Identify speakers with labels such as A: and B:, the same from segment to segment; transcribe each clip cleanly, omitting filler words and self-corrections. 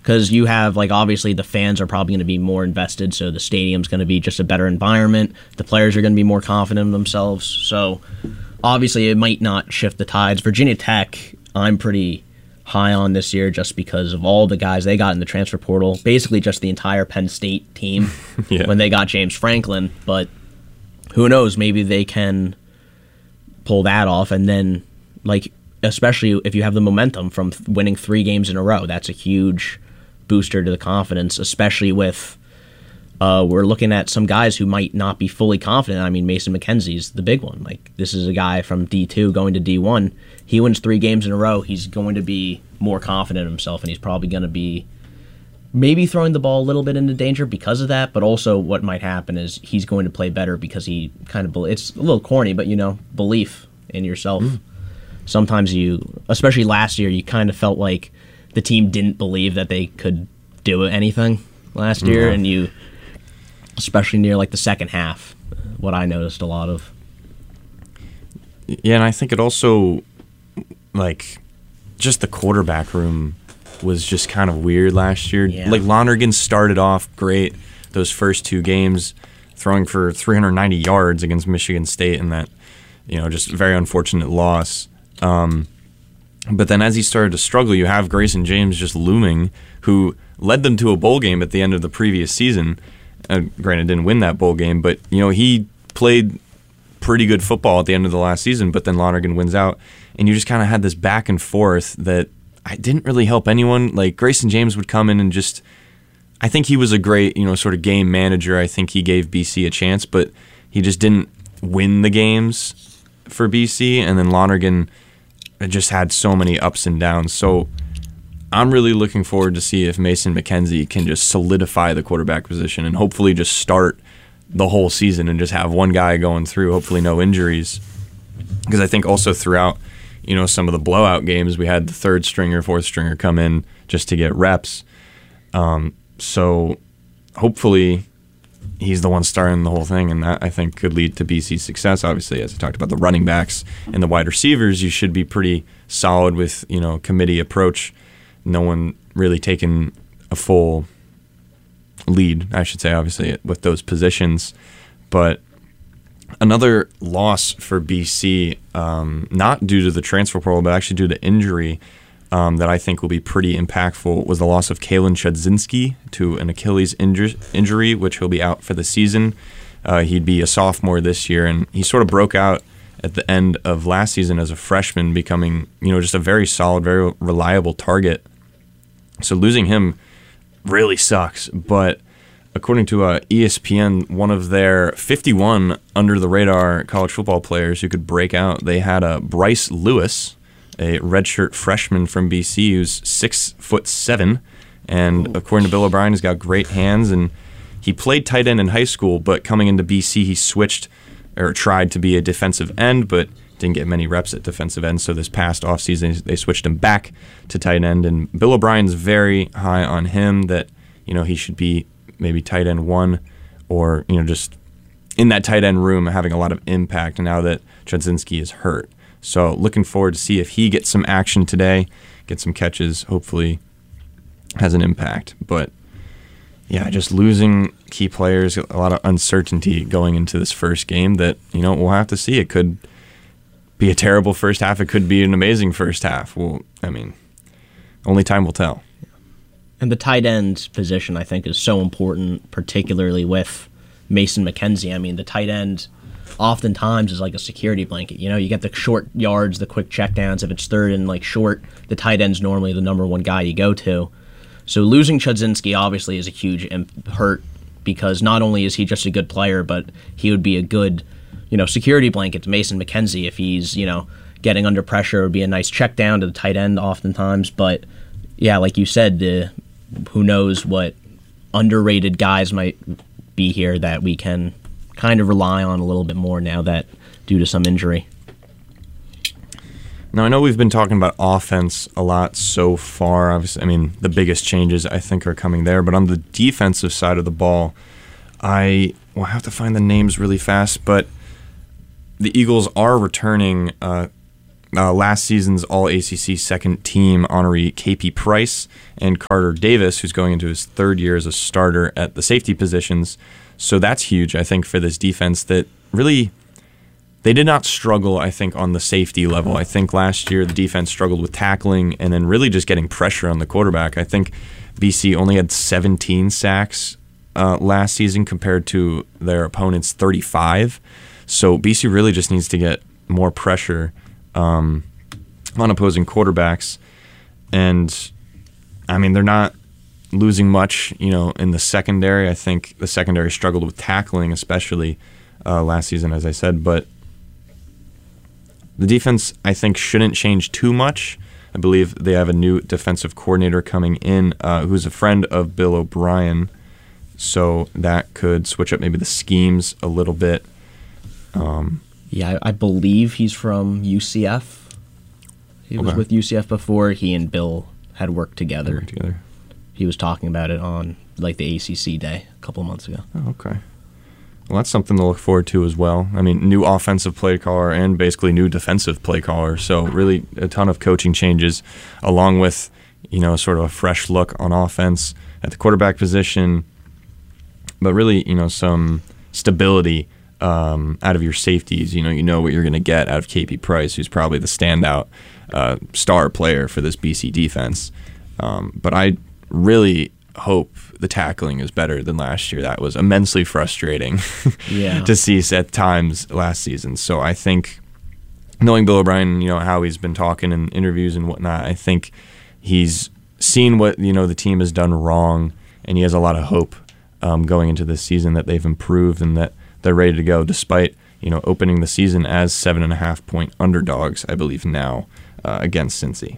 A: because you have, like, obviously the fans are probably going to be more invested, so the stadium's going to be just a better environment. The players are going to be more confident in themselves. So obviously it might not shift the tides. Virginia Tech, I'm pretty high on this year just because of all the guys they got in the transfer portal. Basically just the entire Penn State team when they got James Franklin. But who knows, maybe they can pull that off. And then, like, especially if you have the momentum from winning 3 games in a row, that's a huge booster to the confidence, especially with we're looking at some guys who might not be fully confident. I mean, Mason McKenzie's the big one. Like, this is a guy from D2 going to D1. He wins 3 games in a row. He's going to be more confident in himself, and he's probably going to be maybe throwing the ball a little bit into danger because of that, but also what might happen is he's going to play better because he kind of, it's a little corny, but, you know, belief in yourself. Sometimes you, especially last year, you kind of felt like the team didn't believe that they could do anything last year, and you, especially near like the second half, what I noticed a lot of.
B: Yeah, and I think it also, like, just the quarterback room was just kind of weird last year.
A: Yeah.
B: Like, Lonergan started off great those first 2 games, throwing for 390 yards against Michigan State in that, you know, just very unfortunate loss. But then as he started to struggle, you have Grayson James just looming, who led them to a bowl game at the end of the previous season. Granted, didn't win that bowl game, but, you know, he played pretty good football at the end of the last season, but then Lonergan wins out. And you just kind of had this back and forth that I didn't really help anyone. Like, Grayson James would come in and just, I think he was a great, you know, sort of game manager. I think he gave BC a chance, but he just didn't win the games for BC. And then Lonergan just had so many ups and downs. So I'm really looking forward to see if Mason McKenzie can just solidify the quarterback position and hopefully just start the whole season and just have one guy going through, hopefully no injuries. Because I think also throughout, you know, some of the blowout games, we had the 3rd stringer, 4th stringer come in just to get reps. So hopefully he's the one starting the whole thing, and that, I think, could lead to BC's success. Obviously, as I talked about, the running backs and the wide receivers, you should be pretty solid with, you know, committee approach. No one really taking a full lead, I should say, obviously, with those positions. But another loss for BC, not due to the transfer portal, but actually due to injury, that I think will be pretty impactful, was the loss of Kalen Chudzinski to an Achilles injury, which he'll be out for the season. He'd be a sophomore this year, and he sort of broke out at the end of last season as a freshman, becoming, you know, just a very solid, very reliable target. So losing him really sucks, but according to ESPN, one of their 51 under-the-radar college football players who could break out, they had Bryce Lewis, a redshirt freshman from BC who's 6'7", and according to Bill O'Brien, he's got great hands, and he played tight end in high school, but coming into BC, he switched or tried to be a defensive end, but didn't get many reps at defensive end, so this past offseason, they switched him back to tight end, and Bill O'Brien's very high on him that, you know, he should be maybe tight end 1 or, you know, just in that tight end room having a lot of impact now that Chudzinski is hurt. So looking forward to see if he gets some action today, get some catches, hopefully has an impact. But yeah, just losing key players, a lot of uncertainty going into this first game that, you know, we'll have to see. It could be a terrible first half. It could be an amazing first half. Well, I mean, only time will tell.
A: And the tight end position, I think, is so important, particularly with Mason McKenzie. I mean, the tight end oftentimes is like a security blanket. You know, you get the short yards, the quick checkdowns. If it's third and like short, the tight end's normally the number 1 guy you go to. So losing Chudzinski obviously is a huge hurt because not only is he just a good player, but he would be a good, you know, security blanket to Mason McKenzie if he's, you know, getting under pressure. It would be a nice check down to the tight end oftentimes. But yeah, like you said, who knows what underrated guys might be here that we can kind of rely on a little bit more now that due to some injury.
B: Now, I know we've been talking about offense a lot so far. Obviously, I mean, the biggest changes, I think, are coming there. But on the defensive side of the ball, I will have to find the names really fast, but the Eagles are returning last season's All-ACC second team honoree KP Price and Carter Davis, who's going into his third year as a starter at the safety positions. So that's huge, I think, for this defense that really, they did not struggle, I think, on the safety level. I think last year the defense struggled with tackling and then really just getting pressure on the quarterback. I think BC only had 17 sacks last season compared to their opponent's 35. So BC really just needs to get more pressure on opposing quarterbacks. And, I mean, they're not losing much, in the secondary. I think the secondary struggled with tackling, especially last season, as I said. But the defense, I think, shouldn't change too much. I believe they have a new defensive coordinator coming in who's a friend of Bill O'Brien. So that could switch up maybe the schemes a little bit.
A: Yeah, I believe he's from UCF. He was with UCF before. He and Bill had worked together. He was talking about it on the ACC day a couple of months ago.
B: Oh, okay. Well, that's something to look forward to as well. I mean, new offensive play caller and basically new defensive play caller. So really a ton of coaching changes along with, sort of a fresh look on offense at the quarterback position. But really, some stability out of your safeties. You know what you're going to get out of KP Price, who's probably the standout star player for this BC defense. But I really hope the tackling is better than last year. That was immensely frustrating to see at times last season. So I think, knowing Bill O'Brien, how he's been talking in interviews and whatnot, I think he's seen what the team has done wrong, and he has a lot of hope going into this season that they've improved and that they're ready to go, despite opening the season as 7.5-point underdogs, I believe now against Cincy.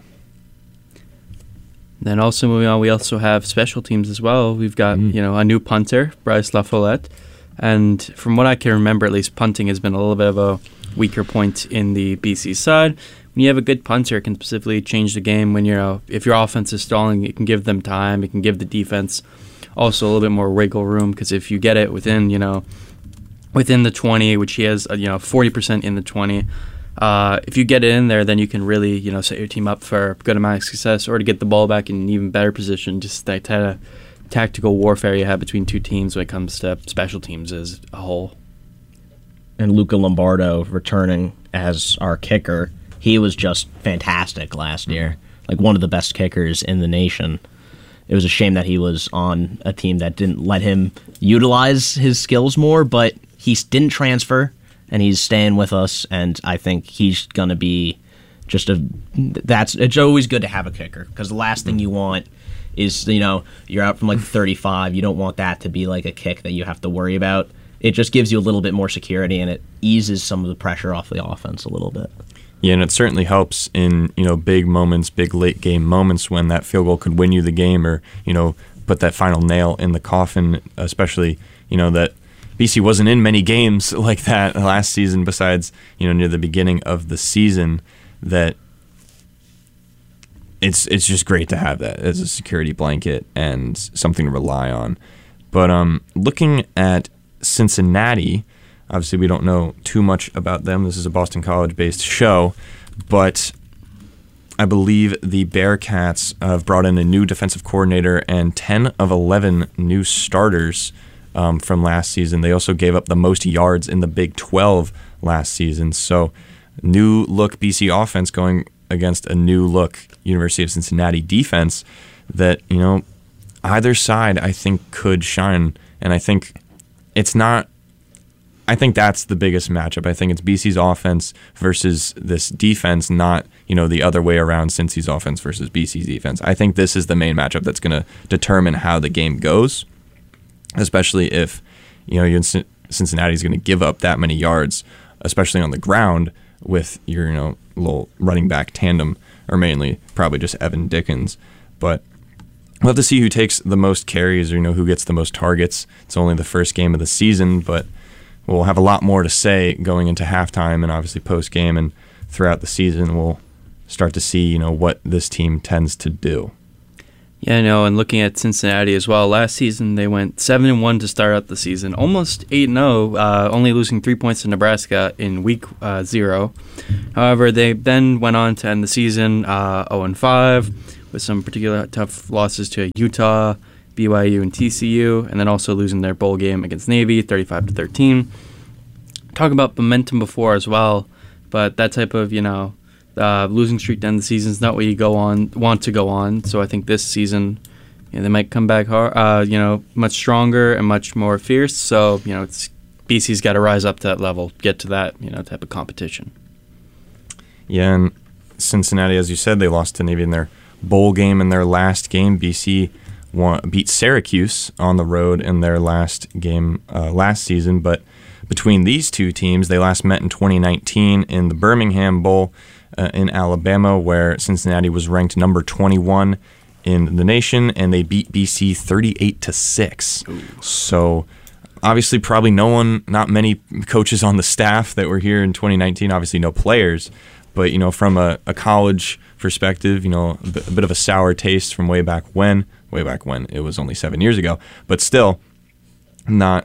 C: Then also moving on, we also have special teams as well. We've got a new punter, Bryce LaFollette, and from what I can remember, at least punting has been a little bit of a weaker point in the BC side. When you have a good punter, it can specifically change the game. When if your offense is stalling, it can give them time. It can give the defense also a little bit more wiggle room, because if you get it within the 20, which he has 40% in the 20. If you get it in there, then you can really, set your team up for a good amount of success, or to get the ball back in an even better position. Just that kind of tactical warfare you have between two teams when it comes to special teams as a whole.
A: And Luca Lombardo returning as our kicker, he was just fantastic last year. One of the best kickers in the nation. It was a shame that he was on a team that didn't let him utilize his skills more, but he didn't transfer. And he's staying with us, and I think he's going to be it's always good to have a kicker, because the last thing you want is, you're out from 35. You don't want that to be a kick that you have to worry about. It just gives you a little bit more security, and it eases some of the pressure off the offense a little bit.
B: Yeah, and it certainly helps in, big moments, big late game moments when that field goal could win you the game, or, put that final nail in the coffin, especially, that BC wasn't in many games like that last season, besides, near the beginning of the season, that it's just great to have that as a security blanket and something to rely on. But looking at Cincinnati, obviously we don't know too much about them. This is a Boston College-based show, but I believe the Bearcats have brought in a new defensive coordinator and 10 of 11 new starters from last season. They also gave up the most yards in the Big 12 last season. So new look BC offense going against a new look University of Cincinnati defense that, either side I think could shine. And I think that's the biggest matchup. I think it's BC's offense versus this defense, not, the other way around, Cincy's offense versus BC's defense. I think this is the main matchup that's going to determine how the game goes. Especially if Cincinnati is going to give up that many yards, especially on the ground with your little running back tandem, or mainly probably just Evan Dickens. But we'll have to see who takes the most carries, or who gets the most targets. It's only the first game of the season, but we'll have a lot more to say going into halftime and obviously post game, and throughout the season we'll start to see what this team tends to do.
C: Yeah, I know. And looking at Cincinnati as well, last season they went 7-1 to start out the season, almost 8-0, only losing 3 points to Nebraska in week 0. However, they then went on to end the season 0-5 with some particular tough losses to Utah, BYU, and TCU, and then also losing their bowl game against Navy, 35-13. Talk about momentum before as well, but that type of losing streak to end the season is not what you want to go on. So I think this season, they might come back hard, much stronger and much more fierce. So BC's got to rise up to that level, get to that type of competition.
B: Yeah, and Cincinnati, as you said, they lost to Navy in their bowl game in their last game. BC beat Syracuse on the road in their last game last season, but between these two teams, they last met in 2019 in the Birmingham Bowl in Alabama, where Cincinnati was ranked number 21 in the nation, and they beat BC 38-6. So obviously probably not many coaches on the staff that were here in 2019, obviously no players, but from a college perspective, a bit of a sour taste from way back when it was only 7 years ago, but still not,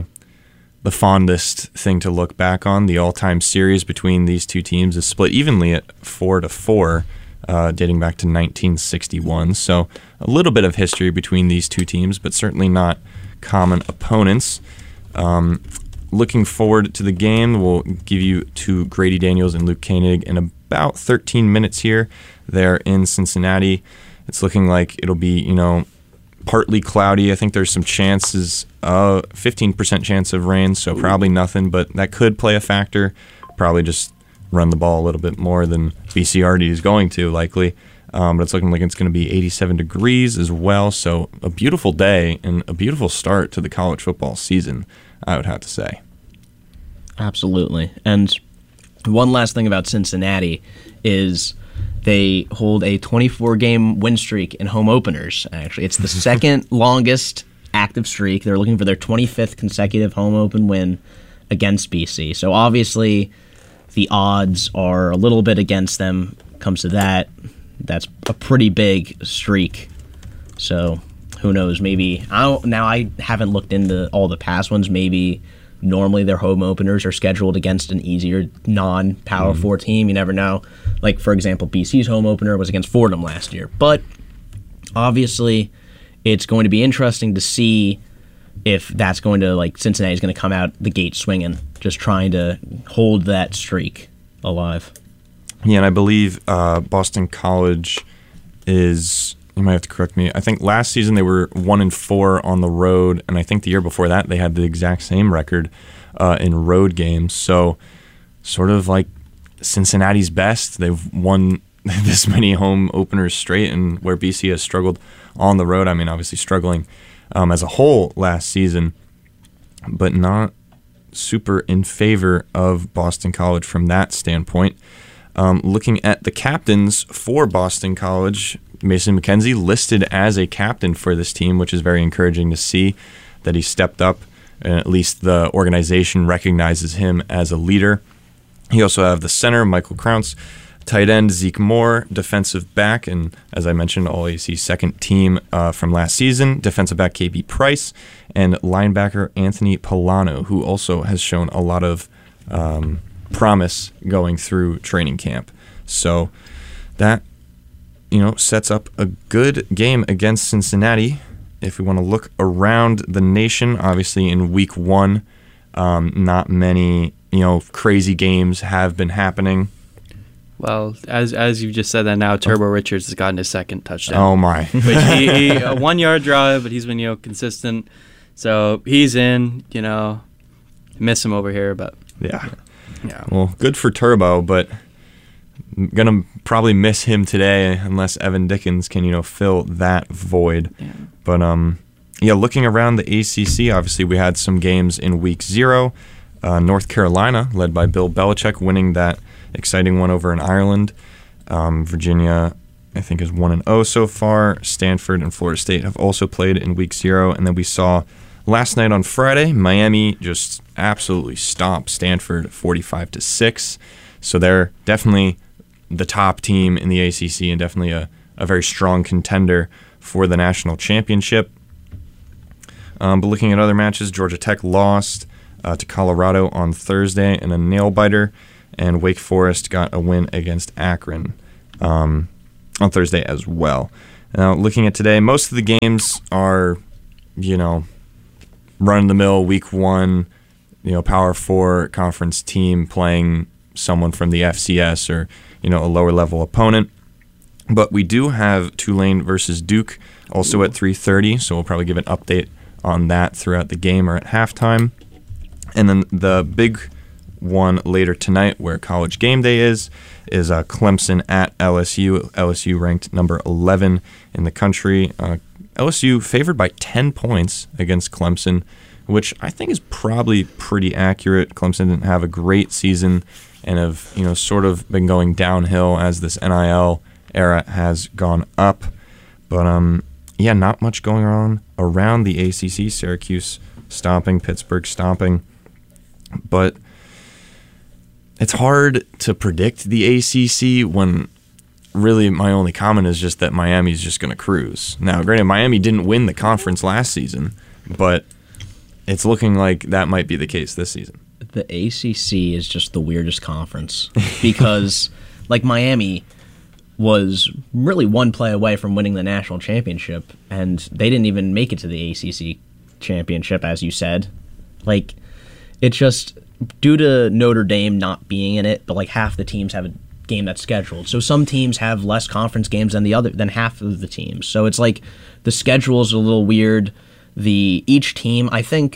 B: the fondest thing to look back on. The all-time series between these two teams is split evenly at 4-4, dating back to 1961. So a little bit of history between these two teams, but certainly not common opponents. Looking forward to the game, we'll give you to Grady Daniels and Luke Koenig in about 13 minutes here. They're in Cincinnati. It's looking like it'll be, partly cloudy. I think there's some chances, 15% chance of rain, so probably nothing, but that could play a factor. Probably just run the ball a little bit more than BCRD is going to, likely. But it's looking like it's going to be 87 degrees as well, so a beautiful day and a beautiful start to the college football season, I would have to say.
A: Absolutely. And one last thing about Cincinnati is they hold a 24-game win streak in home openers, actually. It's the second longest active streak. They're looking for their 25th consecutive home open win against BC. So obviously the odds are a little bit against them. Comes to that, that's a pretty big streak. So who knows? Maybe I haven't looked into all the past ones. Maybe normally their home openers are scheduled against an easier non-Power 4 team. You never know. Like, for example, BC's home opener was against Fordham last year. But obviously it's going to be interesting to see if that's going to, Cincinnati's going to come out the gate swinging, just trying to hold that streak alive.
B: Yeah, and I believe Boston College is, you might have to correct me, I think last season they were 1-4 on the road, and I think the year before that they had the exact same record in road games. So sort of like Cincinnati's best. They've won this many home openers straight, and where BC has struggled on the road. I mean, obviously struggling as a whole last season, but not super in favor of Boston College from that standpoint. Looking at the captains for Boston College, Mason McKenzie listed as a captain for this team, which is very encouraging to see that he stepped up, and at least the organization recognizes him as a leader. You also have the center, Michael Kraunz, tight end, Zeke Moore, defensive back, and as I mentioned, All-ACC second team from last season, defensive back KB Price, and linebacker Anthony Polano, who also has shown a lot of promise going through training camp. So that, sets up a good game against Cincinnati. If we want to look around the nation, obviously in week 1, not many, crazy games have been happening.
C: Well, as you just said that now, Turbo Richards has gotten his second touchdown.
B: Oh, my.
C: Which he a 1-yard drive, but he's been, consistent. So he's in, miss him over here, but...
B: Yeah. Well, good for Turbo, but I'm going to probably miss him today unless Evan Dickens can, fill that void.
C: Yeah.
B: But, looking around the ACC, obviously we had some games in week 0. North Carolina, led by Bill Belichick, winning that exciting one over in Ireland. Virginia, I think, is 1-0 so far. Stanford and Florida State have also played in week 0. And then we saw last night on Friday, Miami just absolutely stomped Stanford 45-6. So they're definitely the top team in the ACC and definitely a very strong contender for the national championship. But looking at other matches, Georgia Tech lost to Colorado on Thursday in a nail-biter, and Wake Forest got a win against Akron on Thursday as well. Now, looking at today, most of the games are, run-of-the-mill Week 1, Power 4 conference team playing someone from the FCS or, a lower-level opponent. But we do have Tulane versus Duke also at 3:30, so we'll probably give an update on that throughout the game or at halftime. And then the big one later tonight, where College Game Day is Clemson at LSU. LSU ranked number 11 in the country. LSU favored by 10 points against Clemson, which I think is probably pretty accurate. Clemson didn't have a great season and have, sort of been going downhill as this NIL era has gone up. But, not much going on around the ACC. Syracuse stomping, Pittsburgh stomping. But it's hard to predict the ACC when really my only comment is just that Miami's just going to cruise. Now, granted, Miami didn't win the conference last season, but it's looking like that might be the case this season.
A: The ACC is just the weirdest conference because, Miami was really one play away from winning the national championship, and they didn't even make it to the ACC championship, as you said. It's just due to Notre Dame not being in it, but half the teams have a game that's scheduled. So some teams have less conference games than half of the teams. So it's the schedule is a little weird. Each team,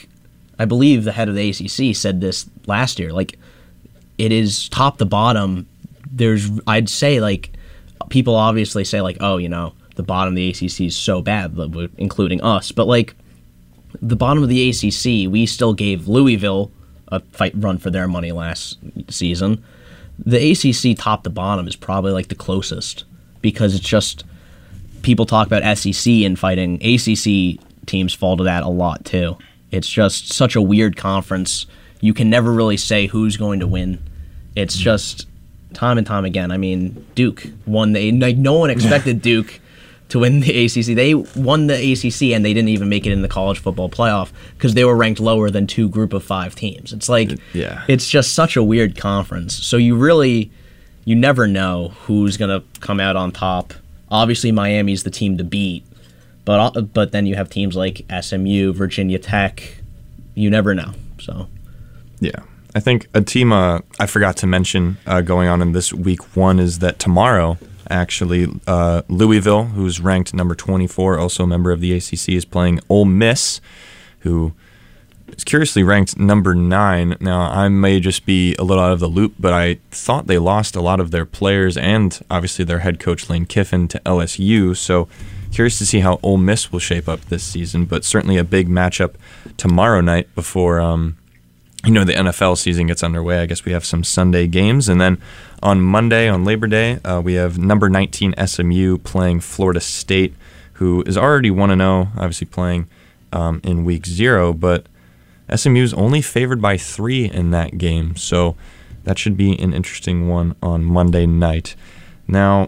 A: I believe the head of the ACC said this last year. It is top to bottom. I'd say people obviously say the bottom of the ACC is so bad, including us. But the bottom of the ACC, we still gave Louisville a fight run for their money last season. The ACC top to bottom is probably the closest because it's just people talk about SEC and fighting. ACC teams fall to that a lot too. It's just such a weird conference. You can never really say who's going to win. It's just time and time again. I mean, Duke won no one expected Duke to win the ACC. They won the ACC and they didn't even make it in the college football playoff because they were ranked lower than two group of 5 teams. It's It's just such a weird conference. So you never know who's going to come out on top. Obviously, Miami's the team to beat, but then you have teams like SMU, Virginia Tech. You never know. So,
B: yeah. I think a team I forgot to mention going on in this Week 1 is that tomorrow, actually, Louisville, who's ranked number 24, also a member of the ACC, is playing Ole Miss, who is curiously ranked number 9. Now, I may just be a little out of the loop, but I thought they lost a lot of their players and obviously their head coach Lane Kiffin to LSU, so curious to see how Ole Miss will shape up this season, but certainly a big matchup tomorrow night before the NFL season gets underway. I guess we have some Sunday games. And then on Monday, on Labor Day, we have number 19 SMU playing Florida State, who is already 1-0, obviously playing in Week 0. But SMU is only favored by 3 in that game. So that should be an interesting one on Monday night. Now,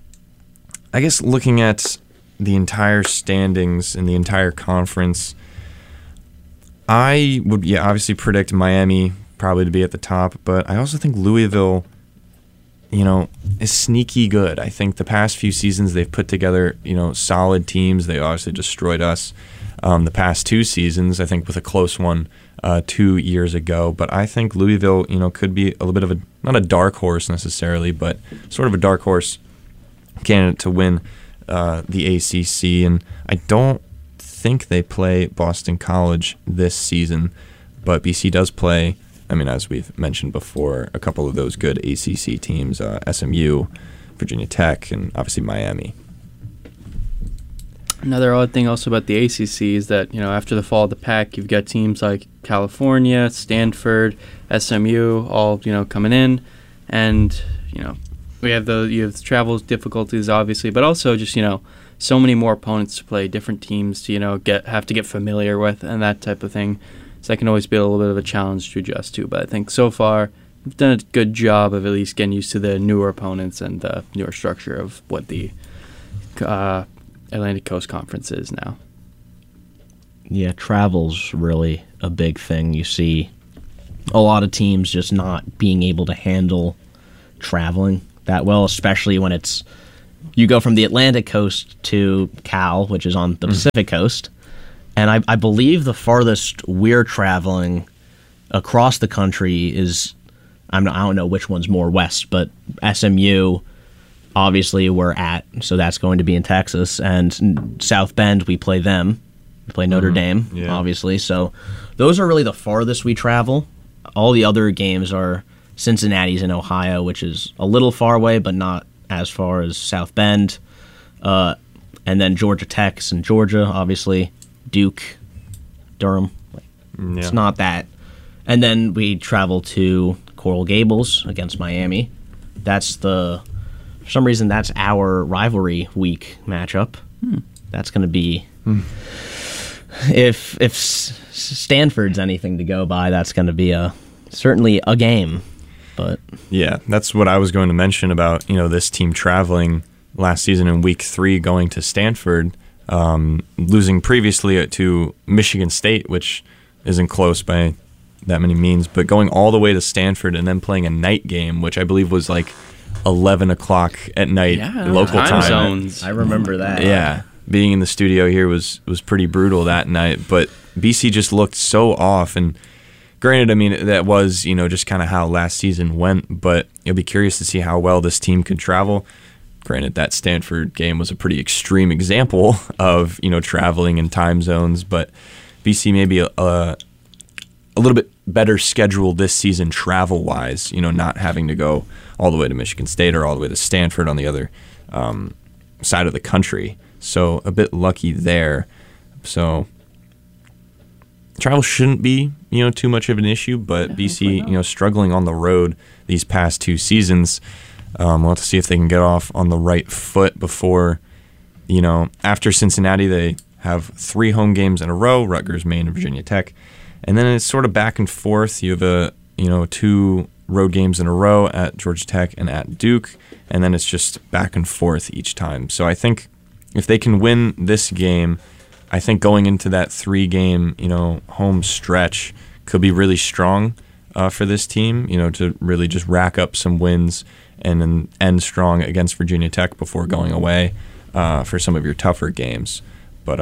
B: I guess looking at the entire standings in the entire conference, I would, obviously predict Miami probably to be at the top, but I also think Louisville, is sneaky good. I think the past few seasons they've put together, solid teams. They obviously destroyed us the past 2 seasons, I think with a close one 2 years ago. But I think Louisville, could be a little bit of not a dark horse necessarily, but sort of a dark horse candidate to win the ACC. And I don't think they play Boston College this season, but BC does play, as we've mentioned before, a couple of those good ACC teams, SMU, Virginia Tech, and obviously Miami.
C: Another odd thing also about the ACC is that, after the fall of the pack, you've got teams like California, Stanford, SMU, all, coming in, and, you have the travel difficulties, obviously, but also just, so many more opponents to play, different teams to, have to get familiar with and that type of thing. So that can always be a little bit of a challenge to adjust to. But I think so far we've done a good job of at least getting used to the newer opponents and the newer structure of what the Atlantic Coast Conference is now.
A: Yeah, travel's really a big thing. You see a lot of teams just not being able to handle traveling that well, especially when you go from the Atlantic Coast to Cal, which is on the Pacific Coast, and I believe the farthest we're traveling across the country is, I don't know which one's more west, but SMU, obviously we're at, so that's going to be in Texas, and South Bend, we play them. We play Notre Dame, obviously, so those are really the farthest we travel. All the other games are Cincinnati's in Ohio, which is a little far away, but not as far as South Bend. And then Georgia Tech's in Georgia, obviously. Duke, Durham. It's not that. And then we travel to Coral Gables against Miami. For some reason, that's our rivalry week matchup. That's going to be... If Stanford's anything to go by, that's going to be certainly a game. But
B: yeah, that's what I was going to mention about this team traveling last season in Week 3, going to Stanford, losing previously to Michigan State, which isn't close by that many means, but going all the way to Stanford and then playing a night game, which I believe was like 11 o'clock at night local time.
C: Zones.
A: I remember that.
B: Yeah. Being in the studio here was pretty brutal that night, but BC just looked so off. And granted, I mean, that was, just kind of how last season went, but you'll be curious to see how well this team could travel. Granted, that Stanford game was a pretty extreme example of, traveling in time zones, but BC may be a little bit better scheduled this season travel-wise, not having to go all the way to Michigan State or all the way to Stanford on the other side of the country. So a bit lucky there. So travel shouldn't be, too much of an issue, but BC, struggling on the road these past 2 seasons. We'll have to see if they can get off on the right foot before, after Cincinnati, they have 3 home games in a row, Rutgers, Maine, and Virginia Tech. And then it's sort of back and forth. You have 2 road games in a row at Georgia Tech and at Duke, and then it's just back and forth each time. So I think if they can win this game, I think going into that 3-game, home stretch could be really strong for this team, to really just rack up some wins and then end strong against Virginia Tech before going away for some of your tougher games. But,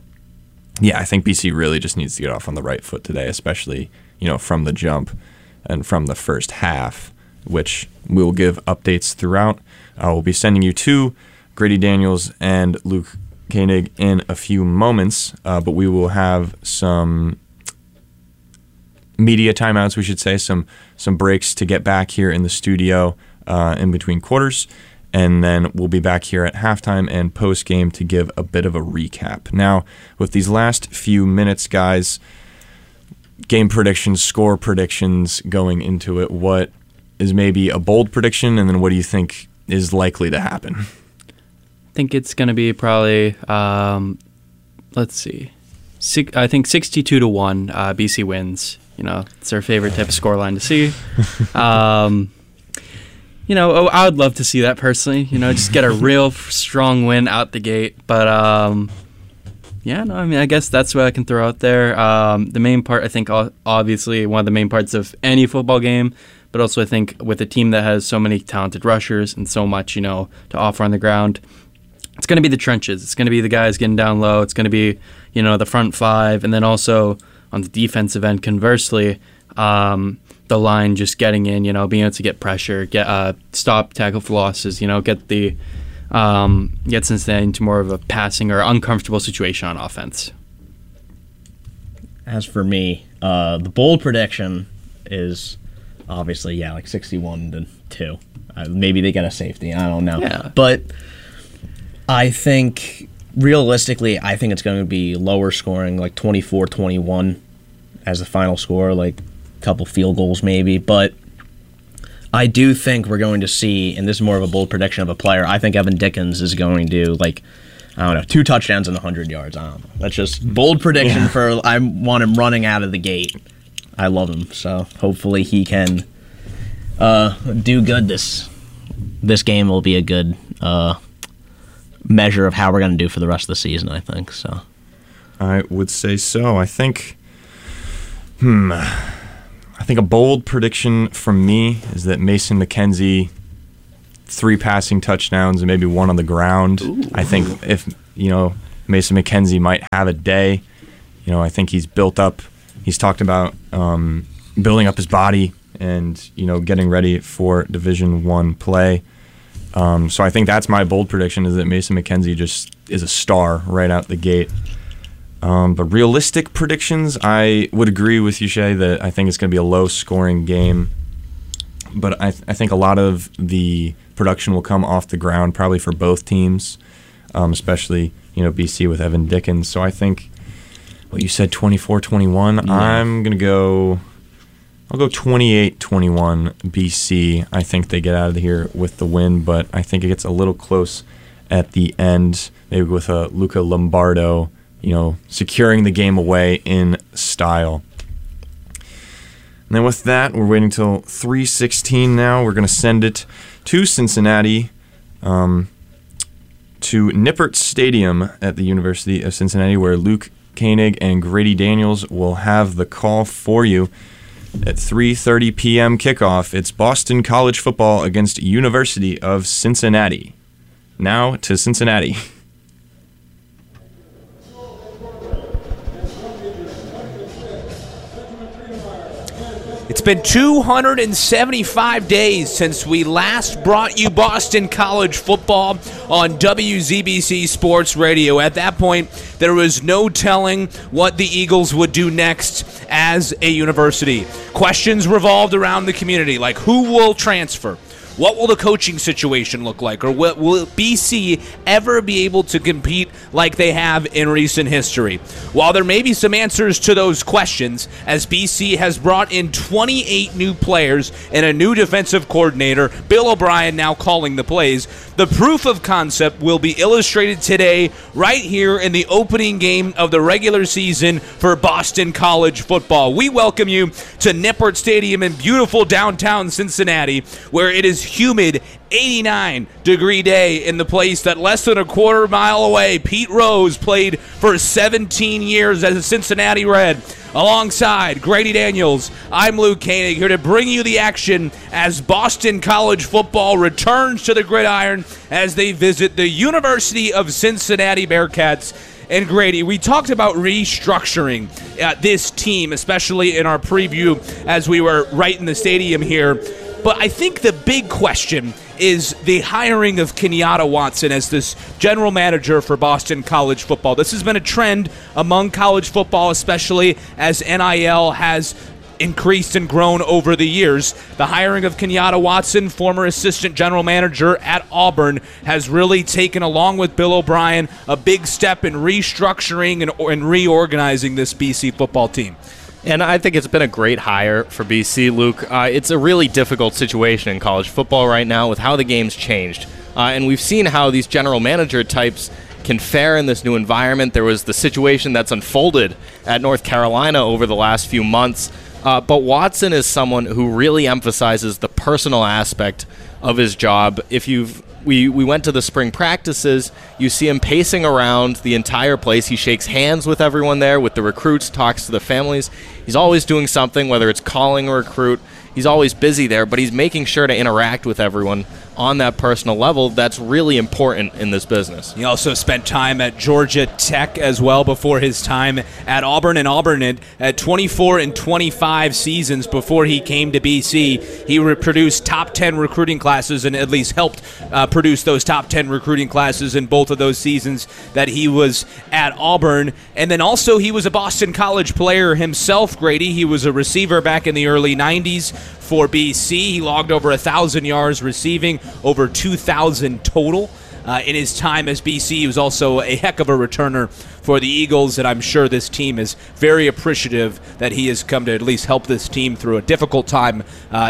B: I think BC really just needs to get off on the right foot today, especially, from the jump and from the first half, which we will give updates throughout. We'll be sending you to Grady Daniels and Luke Koenig in a few moments, but we will have some media timeouts, we should say, some breaks to get back here in the studio in between quarters, and then we'll be back here at halftime and post-game to give a bit of a recap. Now, with these last few minutes, guys, game predictions, score predictions going into it, what is maybe a bold prediction, and then what do you think is likely to happen?
C: I think it's going to be probably, let's see, I think 62-1 BC wins. It's our favorite type of scoreline to see. I would love to see that personally, just get a real strong win out the gate. But, I guess that's what I can throw out there. The main part, I think, obviously one of the main parts of any football game, but also I think with a team that has so many talented rushers and so much, to offer on the ground, it's going to be the trenches. It's going to be the guys getting down low. It's going to be, the front 5. And then also on the defensive end, conversely, the line just getting in, being able to get pressure, get stop tackle for losses, get Cincinnati into more of a passing or uncomfortable situation on offense.
A: As for me, the bold prediction is obviously, like 61-2. Maybe they get a safety. I don't know.
C: Yeah.
A: But I think, realistically, I think it's going to be lower scoring, like 24-21 as the final score, like a couple field goals maybe. But I do think we're going to see, and this is more of a bold prediction of a player, I think Evan Dickens is going to, 2 touchdowns and 100 yards. I don't know. That's just bold prediction for, I want him running out of the gate. I love him, so hopefully he can do good. This game will be a good measure of how we're going to do for the rest of the season, I think. So
B: I would say so. I think a bold prediction from me is that Mason McKenzie, 3 passing touchdowns and maybe 1 on the ground. Ooh. I think if, Mason McKenzie might have a day. I think he's talked about building up his body and, getting ready for Division I play. So I think that's my bold prediction, is that Mason McKenzie just is a star right out the gate. But realistic predictions, I would agree with you, Shay, that I think it's going to be a low-scoring game. But I think a lot of the production will come off the ground, probably for both teams, especially BC with Evan Dickens. So I think what you said, 24-21. Yeah. I'll go 28-21 BC. I think they get out of here with the win, but I think it gets a little close at the end, maybe with a Luca Lombardo, securing the game away in style. And then with that, we're waiting till 3:16 now. We're going to send it to Cincinnati, to Nippert Stadium at the University of Cincinnati, where Luke Koenig and Grady Daniels will have the call for you at 3:30 p.m. kickoff. It's Boston College football against University of Cincinnati. Now to Cincinnati.
D: It's been 275 days since we last brought you Boston College football on WZBC Sports Radio. At that point, there was no telling what the Eagles would do next as a university. Questions revolved around the community, like who will transfer? What will the coaching situation look like? Or will BC ever be able to compete like they have in recent history? While there may be some answers to those questions, as BC has brought in 28 new players and a new defensive coordinator, Bill O'Brien now calling the plays, the proof of concept will be illustrated today right here in the opening game of the regular season for Boston College football. We welcome you to Nippert Stadium in beautiful downtown Cincinnati, where it is humid 89-degree day in the place that less than a quarter mile away Pete Rose played for 17 years as a Cincinnati Red. Alongside Grady Daniels, I'm Luke Koenig, here to bring you the action as Boston College football returns to the gridiron as they visit the University of Cincinnati Bearcats. And Grady, we talked about restructuring this team, especially in our preview as we were right in the stadium here. But I think the big question is the hiring of Kenyatta Watson as this general manager for Boston College football. This has been a trend among college football, especially as NIL has increased and grown over the years. The hiring of Kenyatta Watson, former assistant general manager at Auburn, has really taken, along with Bill O'Brien, a big step in restructuring and reorganizing this BC football team.
E: And I think it's been a great hire for BC, Luke. It's a really difficult situation in college football right now with how the game's changed. And we've seen how these general manager types can fare in this new environment. There was the situation that's unfolded at North Carolina over the last few months. But Watson is someone who really emphasizes the personal aspect of his job. We went to the spring practices. You see him pacing around the entire place. He shakes hands with everyone there, with the recruits, talks to the families. He's always doing something, whether it's calling a recruit. He's always busy there, but he's making sure to interact with everyone on that personal level. That's really important in this business.
D: He also spent time at Georgia Tech as well before his time at Auburn. And Auburn at 24 and 25 seasons before he came to BC, he produced top 10 recruiting classes and at least helped produce those top 10 recruiting classes in both of those seasons that he was at Auburn. And then also he was a Boston College player himself, Grady. He was a receiver back in the early 90s for BC. He logged over 1,000 yards receiving, over 2,000 total in his time as BC. He was also a heck of a returner for the Eagles, and I'm sure this team is very appreciative that he has come to at least help this team through a difficult time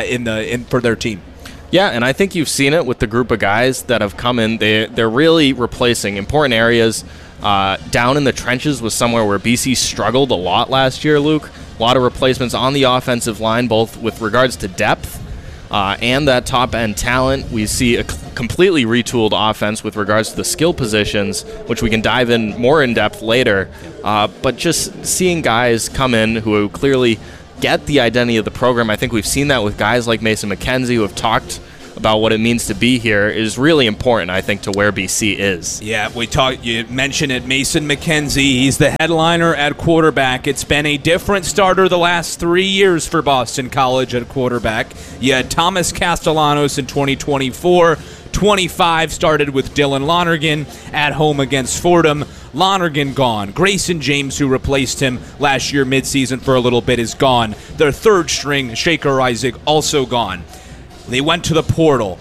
D: for their team.
E: Yeah, and I think you've seen it with the group of guys that have come in. They're really replacing important areas. Down in the trenches was somewhere where BC struggled a lot last year, Luke. A lot of replacements on the offensive line, both with regards to depth, and that top-end talent. We see a completely retooled offense with regards to the skill positions, which we can dive in more in depth later. But just seeing guys come in who clearly get the identity of the program, I think we've seen that with guys like Mason McKenzie who have talked about what it means to be here, is really important, I think, to where BC is.
D: Yeah, you mentioned it, Mason McKenzie. He's the headliner at quarterback. It's been a different starter the last 3 years for Boston College at quarterback. You had Thomas Castellanos in 2024. 25 started with Dylan Lonergan at home against Fordham. Lonergan gone. Grayson James, who replaced him last year midseason for a little bit, is gone. Their third string, Shaker Isaac, also gone. They went to the portal.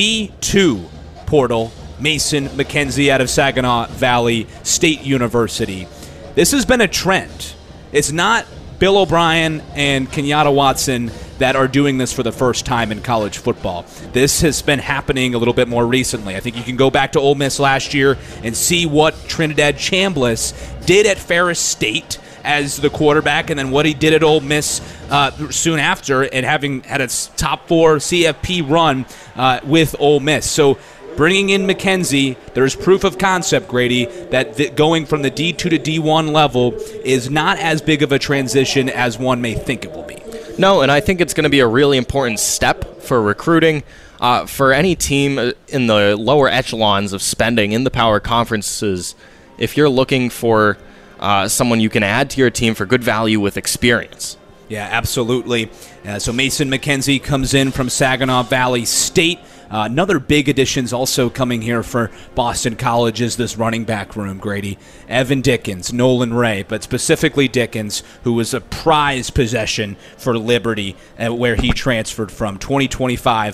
D: D2 portal, Mason McKenzie out of Saginaw Valley State University. This has been a trend. It's not Bill O'Brien and Kenyatta Watson that are doing this for the first time in college football. This has been happening a little bit more recently. I think you can go back to Ole Miss last year and see what Trinidad Chambliss did at Ferris State as the quarterback, and then what he did at Ole Miss soon after, and having had a top 4 CFP run with Ole Miss. So bringing in McKenzie, there's proof of concept, Grady, that going from the D2 to D1 level is not as big of a transition as one may think it will be.
E: No, and I think it's going to be a really important step for recruiting. For any team in the lower echelons of spending in the power conferences, if you're looking for someone you can add to your team for good value with experience.
D: Yeah, absolutely. So Mason McKenzie comes in from Saginaw Valley State. Another big additions also coming here for Boston College is this running back room, Grady. Evan Dickens, Nolan Ray, but specifically Dickens, who was a prized possession for Liberty, where he transferred from. 2025,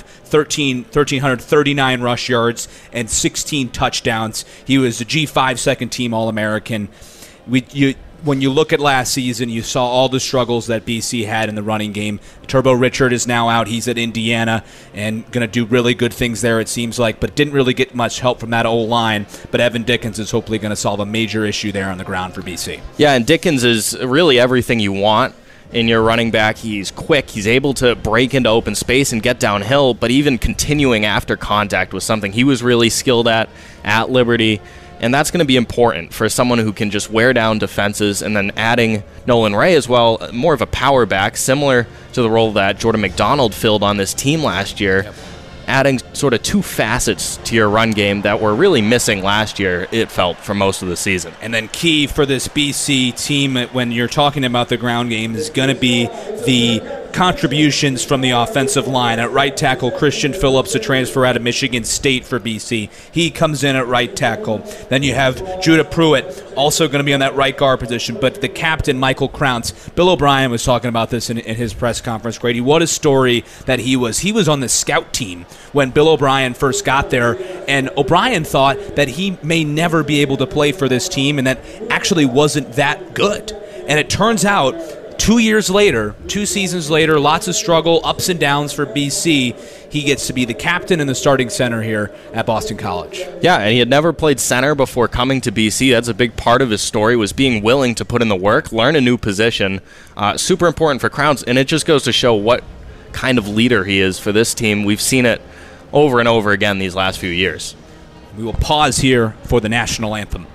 D: 1,339 rush yards and 16 touchdowns. He was a G5 second-team All-American. When you look at last season, you saw all the struggles that BC had in the running game. Turbo Richard is now out. He's at Indiana and going to do really good things there, it seems like, but didn't really get much help from that O-line. But Evan Dickens is hopefully going to solve a major issue there on the ground for BC.
E: Yeah, and Dickens is really everything you want in your running back. He's quick. He's able to break into open space and get downhill, but even continuing after contact was something he was really skilled at Liberty. And that's going to be important for someone who can just wear down defenses, and then adding Nolan Ray as well, more of a power back, similar to the role that Jordan McDonald filled on this team last year. Yep. Adding sort of two facets to your run game that were really missing last year, it felt, for most of the season.
D: And then key for this BC team when you're talking about the ground game is going to be the contributions from the offensive line. At right tackle, Christian Phillips, a transfer out of Michigan State for BC. He comes in at right tackle. Then you have Judah Pruitt, also going to be on that right guard position. But the captain, Michael Crounce, Bill O'Brien was talking about this in his press conference, Grady. What a story that he was. He was on the scout team when Bill O'Brien first got there, and O'Brien thought that he may never be able to play for this team, and that actually wasn't that good. And it turns out 2 years later, 2 seasons later, lots of struggle, ups and downs for BC. He gets to be the captain and the starting center here at Boston College.
E: Yeah, and he had never played center before coming to BC. That's a big part of his story, was being willing to put in the work, learn a new position. Super important for Crowns, and it just goes to show what kind of leader he is for this team. We've seen it over and over again these last few years.
D: We will pause here for the national anthem.